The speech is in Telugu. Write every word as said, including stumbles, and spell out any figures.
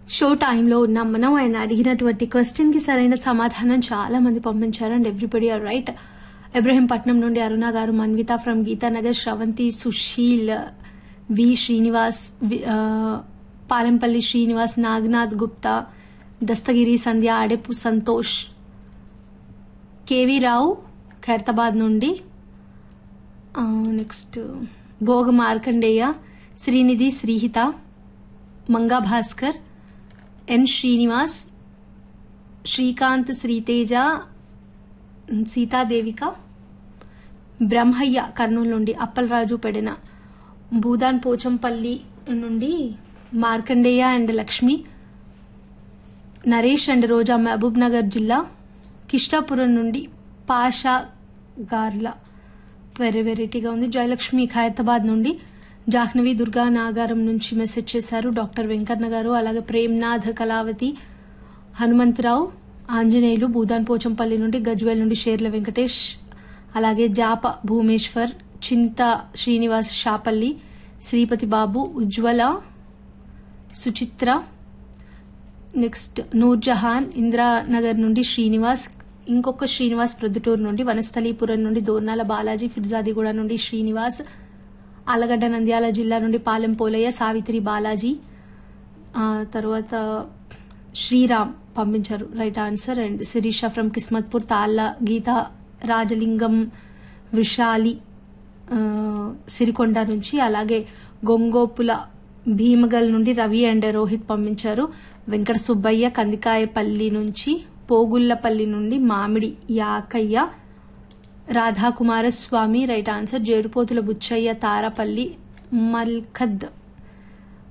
షో టైంలో ఉన్న మనం ఆయన అడిగినటువంటి క్వశ్చన్ కి సరైన సమాధానం చాలా మంది పంపించారు and everybody are right. Ibrahimpatnam నుండి అరుణ గారు, Manvitha from Geetanagar, Sravanthi, Sushil, we Srinivas, Palempalli Srinivas, Naganath Gupta, Dastagiri Sandhya, Adepu Santosh, KV రావు ఖైరతాబాద్ నుండి, నెక్స్ట్ భోగ మార్కండేయ, శ్రీనిధి, శ్రీహిత, మంగా భాస్కర్, ఎన్ శ్రీనివాస్, శ్రీకాంత్, శ్రీతేజ, సీతాదేవిక, బ్రహ్మయ్య కర్నూలు నుండి, అప్పలరాజు పెడెన, భూదాన్ పోచంపల్లి నుండి మార్కండేయ అండ్ లక్ష్మి, నరేష్ అండ్ రోజా మహబూబ్ నగర్ జిల్లా, కిష్టాపురం నుండి పాషా గార్ల వెరీ వెరైటీగా ఉంది, జయలక్ష్మి ఖైరతాబాద్ నుండి, జాహ్నవి దుర్గా నాగారం నుంచి మెసేజ్ చేశారు, డాక్టర్ వెంకన్న గారు, అలాగే ప్రేమ్నాథ్, కళావతి, హనుమంతరావు, ఆంజనేయులు, భూదాన్ పోచంపల్లి నుండి, గజ్వేల్ నుండి షేర్ల వెంకటేష్, అలాగే జాప భూమేశ్వర్, చింత శ్రీనివాస్ షాపల్లి, శ్రీపతి బాబు, ఉజ్వల, సుచిత్ర, నెక్స్ట్ నూర్జహాన్, ఇందిరానగర్ నుండి శ్రీనివాస్, ఇంకొక శ్రీనివాస్ ప్రొద్దుటూరు నుండి, వనస్థలీపురం నుండి దోర్నాల బాలాజీ, ఫిర్జాదిగూడ నుండి శ్రీనివాస్, ఆలగడ్డ నంద్యాల జిల్లా నుండి పాలెం పోలయ్య, సావిత్రి బాలాజీ, తర్వాత శ్రీరామ్ పంపించారు right answer, and Sirisha from Kismatpur, తాళ్ళ గీత, రాజలింగం, వృషాలి సిరికొండ నుంచి, అలాగే గొంగోపుల భీమగల్ నుండి రవి అండ్ రోహిత్ పంపించారు, వెంకట సుబ్బయ్య కందికాయపల్లి నుంచి, పోగుళ్లపల్లి నుండి మామిడి యాకయ్య, రాధాకుమారస్వామి రైట్ ఆన్సర్, జేడుపోతుల బుచ్చయ్య తారపల్లి, మల్ఖద్